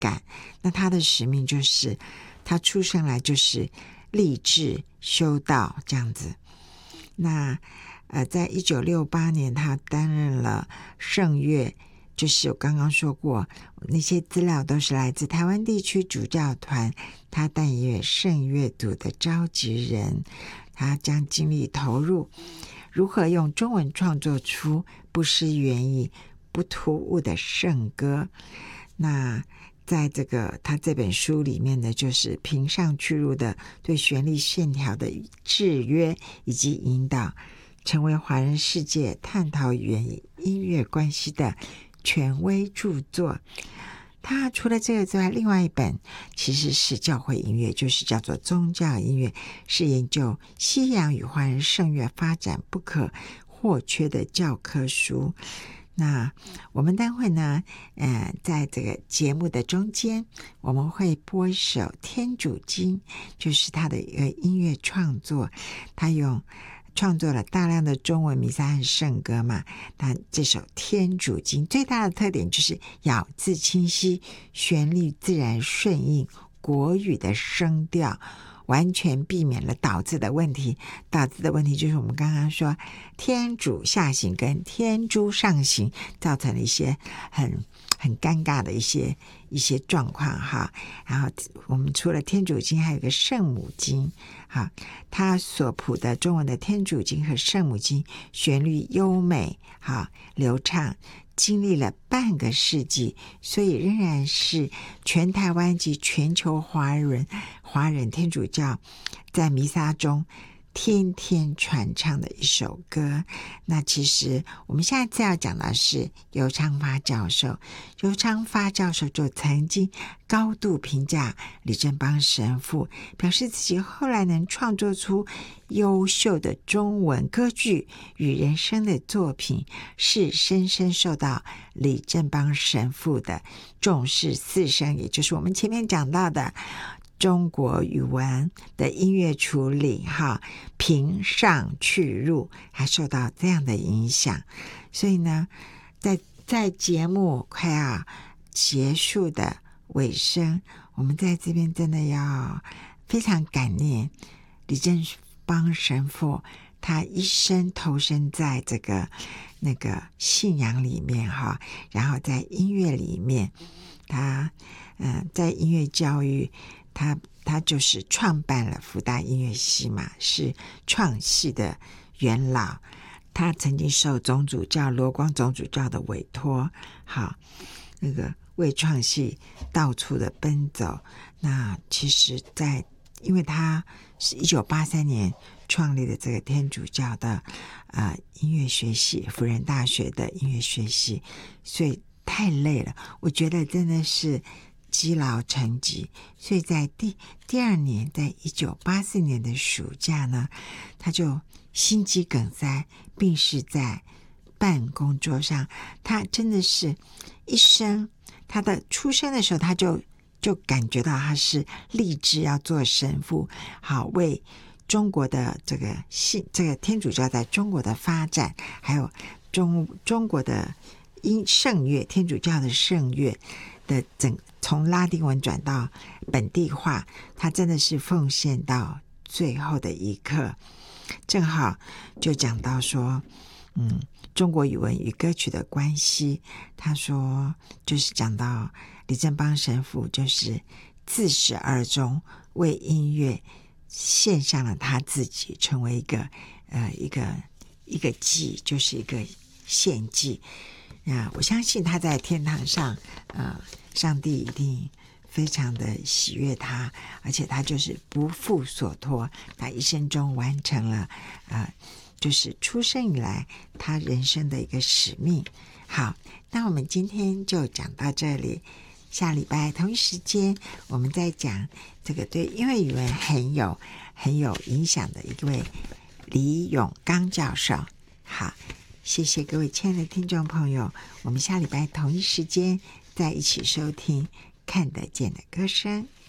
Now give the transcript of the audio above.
感。那他的使命就是他出生来就是立志修道这样子。那在1968年他担任了圣乐，就是我刚刚说过那些资料都是来自台湾地区主教团，他担任圣乐组的召集人。他将精力投入如何用中文创作出不失原意不突兀的圣歌。那在他这本书里面呢，就是平上去入的对旋律线条的制约以及引导，成为华人世界探讨语言与音乐关系的权威著作。他除了这个之外，另外一本其实是教会音乐，就是叫做宗教音乐，是研究西洋与华人圣乐发展不可或缺的教科书。那我们待会呢在这个节目的中间，我们会播一首《天主经》，就是他的一个音乐创作。他创作了大量的中文弥撒和圣歌嘛，但这首《天主经》最大的特点就是咬字清晰，旋律自然顺应国语的声调，完全避免了倒字的问题。倒字的问题就是我们刚刚说天主下行跟天主上行造成了一些很尴尬的一些状况哈。然后我们除了天主经还有一个圣母经哈，他所谱的中文的天主经和圣母经旋律优美哈流畅，经历了半个世纪，所以仍然是全台湾及全球华人天主教在弥撒中天天传唱的一首歌。那其实我们下次要讲的是尤昌发教授。尤昌发教授就曾经高度评价李正邦神父，表示自己后来能创作出优秀的中文歌剧与人声的作品，是深深受到李正邦神父的重视四声，也就是我们前面讲到的中国语文的音乐处理哈，平上去入，还受到这样的影响。所以呢，在节目快要结束的尾声，我们在这边真的要非常感念李正邦神父，他一生投身在那个信仰里面哈，然后在音乐里面，他在音乐教育，他就是创办了福大音乐系嘛，是创系的元老。他曾经受总主教罗光总主教的委托，好，那个为创系到处的奔走。那其实因为他是1983年创立的这个天主教的音乐学系，辅仁大学的音乐学系，所以太累了，我觉得真的是积劳成疾。所以在第二年，在1984年的暑假呢，他就心肌梗塞病逝在办公桌上。他真的是一生，他的出生的时候他就感觉到他是立志要做神父，好为中国的这个天主教在中国的发展，还有中国的圣乐，天主教的圣乐的从拉丁文转到本地化，他真的是奉献到最后的一刻。正好就讲到说中国语文与歌曲的关系，他说就是讲到李正邦神父就是自始而终为音乐献上了他自己，成为一个祭，就是一个献祭。我相信他在天堂上上帝一定非常的喜悦他，而且他就是不负所托，他一生中完成了就是出生以来他人生的一个使命。好，那我们今天就讲到这里，下礼拜同一时间我们再讲这个对音乐语文很有影响的一位李永刚教授。好，谢谢各位亲爱的听众朋友，我们下礼拜同一时间再一起收听看得见的歌声。